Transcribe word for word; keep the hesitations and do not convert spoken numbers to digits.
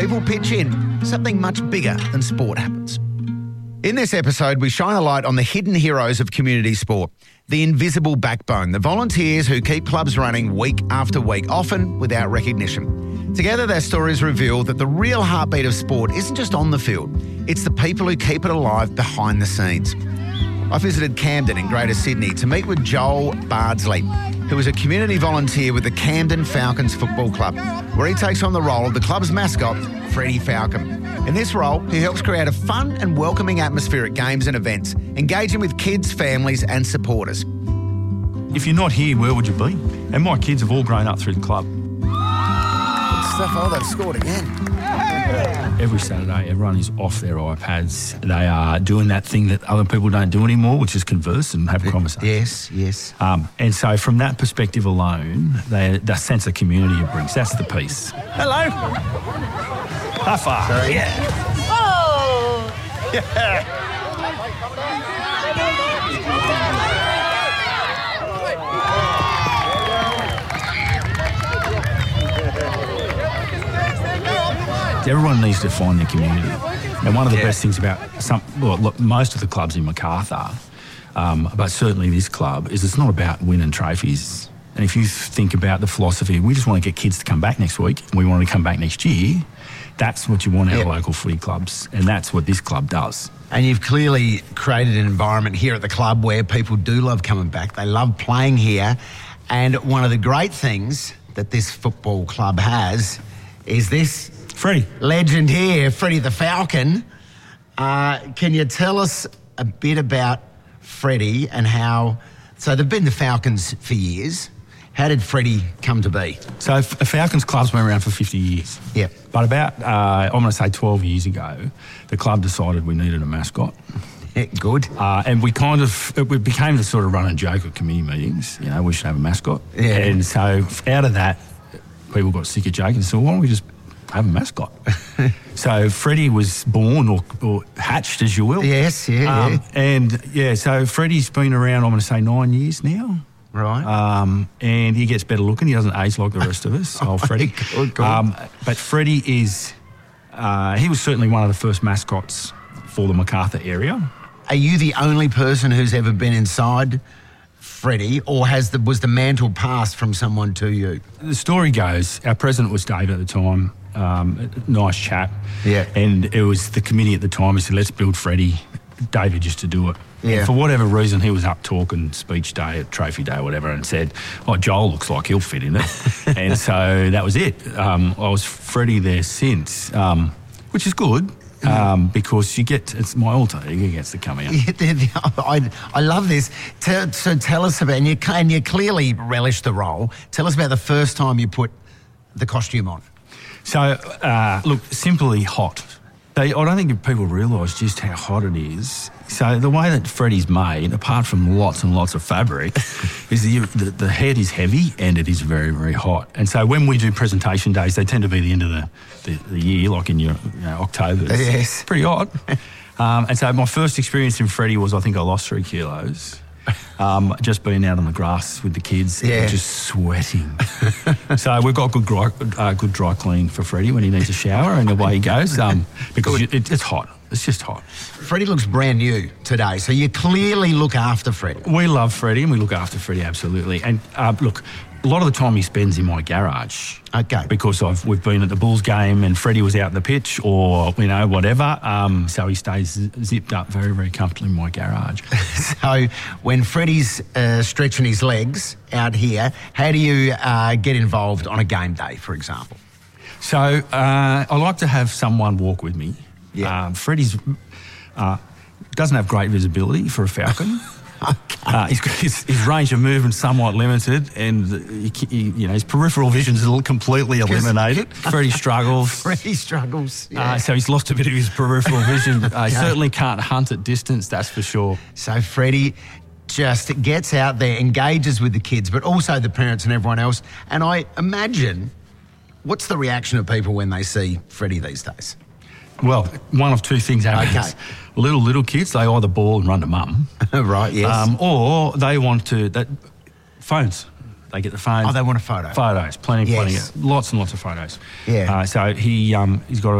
People pitch in. Something much bigger than sport happens. In this episode, we shine a light on the hidden heroes of community sport, the invisible backbone, the volunteers who keep clubs running week after week, often without recognition. Together, their stories reveal that the real heartbeat of sport isn't just on the field, it's the people who keep it alive behind the scenes. I visited Camden in Greater Sydney to meet with Joel Bardsley, who is a community volunteer with the Camden Falcons Football Club, where he takes on the role of the club's mascot, Freddie Falcon. In this role, he helps create a fun and welcoming atmosphere at games and events, engaging with kids, families and supporters. If you're not here, where would you be? And my kids have all grown up through the club. Good stuff. Oh, they've scored again. Every Saturday, everyone is off their iPads. They are doing that thing that other people don't do anymore, which is converse and have conversations. Yes, yes. Um, and so from that perspective alone, they, the sense of community it brings, that's the piece. Hello. How far? Sorry. Yeah. Oh! Yeah. Everyone needs to find their community. And one of the Yeah. best things about some, well, look, most of the clubs in Macarthur, um, but certainly this club, is it's not about winning trophies. And if you think about the philosophy, we just want to get kids to come back next week, and we want to come back next year, that's what you want out Yeah. of local footy clubs, and that's what this club does. And you've clearly created an environment here at the club where people do love coming back. They love playing here. And one of the great things that this football club has is this Freddie. legend here, Freddie the Falcon. Uh, can you tell us a bit about Freddie and how... So they've been the Falcons for years. How did Freddie come to be? So F- Falcons Club's been around for fifty years. Yeah. But about, uh, I'm going to say twelve years ago, the club decided we needed a mascot. Yeah, good. Uh, and we kind of, it became the sort of run and joke at committee meetings, you know, we should have a mascot. Yeah. And so out of that, people got sick of joking and said, why don't we just have a mascot? So Freddie was born or, or hatched, as you will. Yes, yeah, um, yeah. And yeah, so Freddie's been around, I'm going to say nine years now. Right. Um, and he gets better looking. He doesn't age like the rest of us, old Freddie. Good, good. Um, but Freddie is, uh, he was certainly one of the first mascots for the Macarthur area. Are you the only person who's ever been inside Freddie, or has the was the mantle passed from someone to you? The story goes, our president was Dave at the time, um, a nice chap. Yeah. And it was the committee at the time, he said, let's build Freddie. David just to do it. Yeah. And for whatever reason, he was up talking speech day, at trophy day, or whatever, and said, oh, Joel looks like he'll fit in it. And so that was it. Um, I was Freddie there since, um, which is good. Um, because you get, it's my alter ego gets to come out. I, I love this. Tell, so tell us about, and you, and you clearly relish the role. Tell us about the first time you put the costume on. So, uh, look, simply hot. They, I don't think people realise just how hot it is. So the way that Freddie's made, apart from lots and lots of fabric, is the, the the head is heavy and it is very, very hot. And so when we do presentation days, they tend to be the end of the, the, the year, like in your you know, October. It's Yes. pretty hot. um, and so my first experience in Freddie was I think I lost three kilos. Um, just being out on the grass with the kids, Yeah. just sweating. So we've got good dry, uh, good dry clean for Freddie when he needs a shower, and away he goes. Um, because you, it, it's hot. It's just hot. Freddie looks brand new today, so you clearly look after Freddie. We love Freddie and we look after Freddie, absolutely. And uh, look, a lot of the time he spends in my garage. Okay. Because I've, we've been at the Bulls game and Freddie was out in the pitch or, you know, whatever. Um, so he stays zipped up very, very comfortably in my garage. So when Freddie's uh, stretching his legs out here, how do you uh, get involved on a game day, for example? So uh, I like to have someone walk with me. Yeah. Um, Freddie's uh, doesn't have great visibility for a falcon. Okay. Uh, his, his, his range of movement somewhat limited, and he, he, you know his peripheral vision is completely eliminated. Freddie struggles. Freddie struggles. Yeah. Uh, so he's lost a bit of his peripheral vision. Uh, he certainly can't hunt at distance, that's for sure. So Freddie just gets out there, engages with the kids, but also the parents and everyone else. And I imagine, what's the reaction of people when they see Freddie these days? Well, one of two things happens. Okay. Little, little kids, they either bawl and run to mum. Right, yes. Um, or they want to, that, phones. They get the phone. Oh, they want a photo. Photos, plenty, Yes. plenty, lots and lots of photos. Yeah. Uh, so he um, he's got a